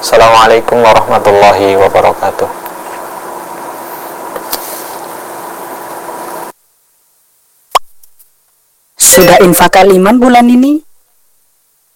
Assalamualaikum warahmatullahi wabarakatuh. Sudah infak iman bulan ini?